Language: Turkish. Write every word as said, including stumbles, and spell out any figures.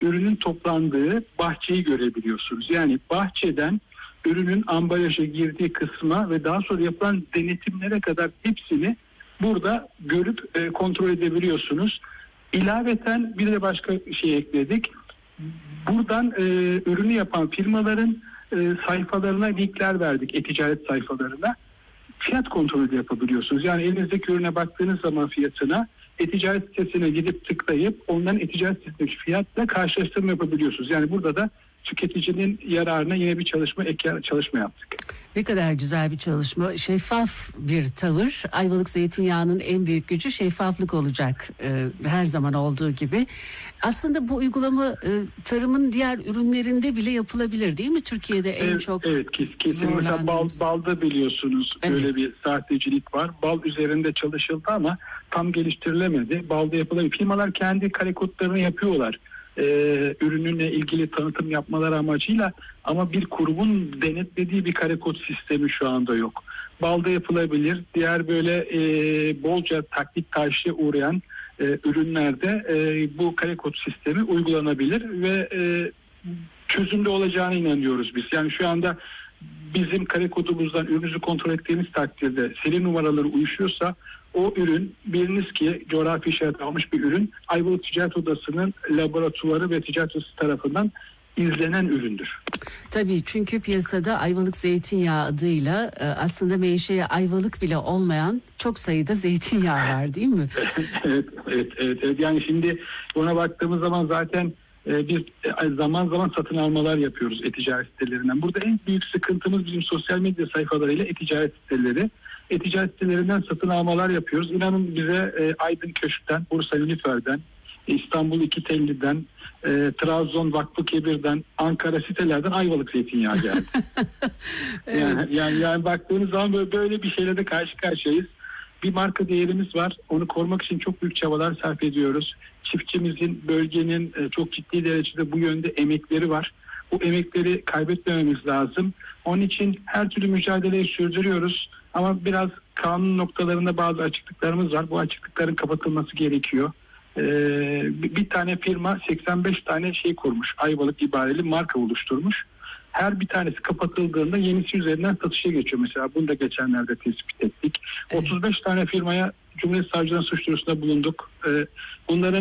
ürünün toplandığı bahçeyi görebiliyorsunuz. Yani bahçeden ürünün ambalaja girdiği kısma ve daha sonra yapılan denetimlere kadar hepsini burada görüp e, kontrol edebiliyorsunuz. İlaveten bir de başka şey ekledik. Buradan e, ürünü yapan firmaların e, sayfalarına linkler verdik, e-ticaret sayfalarına. Fiyat kontrolü de yapabiliyorsunuz. Yani elinizdeki ürüne baktığınız zaman fiyatına e-ticaret sitesine gidip tıklayıp onların e-ticaret sitesindeki fiyatla karşılaştırma yapabiliyorsunuz. Yani burada da tüketicinin yararına yine bir çalışma, ek çalışma yaptık. Ne kadar güzel bir çalışma. Şeffaf bir tavır. Ayvalık zeytinyağının en büyük gücü şeffaflık olacak. Ee, her zaman olduğu gibi. Aslında bu uygulama e, tarımın diğer ürünlerinde bile yapılabilir değil mi? Türkiye'de en evet, çok Evet, kesin. Mesela bal, balda biliyorsunuz evet. Böyle bir sahtecilik var. Bal üzerinde çalışıldı ama tam geliştirilemedi. Balda yapılabilir. Firmalar kendi kare kodlarını yapıyorlar. Ee, ürününe ilgili tanıtım yapmaları amacıyla ama bir kurumun denetlediği bir kare kod sistemi şu anda yok. Balda yapılabilir. Diğer böyle e, bolca taklit karşıya uğrayan e, ürünlerde e, bu kare kod sistemi uygulanabilir ve e, çözümlü olacağına inanıyoruz biz. Yani şu anda bizim kare kodumuzdan ürünümüzü kontrol ettiğimiz takdirde seri numaraları uyuşuyorsa o ürün biliniz ki coğrafi işaret almış bir ürün Ayvalık Ticaret Odası'nın laboratuvarı ve ticaret odası tarafından izlenen üründür. Tabii çünkü piyasada Ayvalık zeytinyağı adıyla aslında menşei Ayvalık bile olmayan çok sayıda zeytinyağı var değil mi? evet, evet, evet, evet. Yani şimdi ona baktığımız zaman zaten e, biz zaman zaman satın almalar yapıyoruz e-ticaret sitelerinden. Burada en büyük sıkıntımız bizim sosyal medya sayfalarıyla e-ticaret siteleri. E-ticaret sitelerinden satın almalar yapıyoruz. İnanın bize e, Aydın Köşk'ten, Bursa Nilüfer'den, İstanbul İki Telli'den, e, Trabzon Vakfı Kebir'den, Ankara sitelerden Ayvalık zeytinyağı geldi. evet. yani, yani, yani baktığınız zaman böyle, böyle bir şeyle de karşı karşıyayız. Bir marka değerimiz var. Onu korumak için çok büyük çabalar sarf ediyoruz. Çiftçimizin, bölgenin e, çok ciddi derecede bu yönde emekleri var. Bu emekleri kaybetmememiz lazım. Onun için her türlü mücadeleyi sürdürüyoruz. Ama biraz kanun noktalarında bazı açıklıklarımız var. Bu açıklıkların kapatılması gerekiyor. Ee, bir tane firma seksen beş tane şey kurmuş. Ayvalık ibareli marka oluşturmuş. Her bir tanesi kapatıldığında yenisi üzerinden satışa geçiyor. Mesela bunu da geçenlerde tespit ettik. otuz beş tane firmaya Cumhuriyet Savcılığı'nın suç duyurusunda bulunduk. Ee, bunların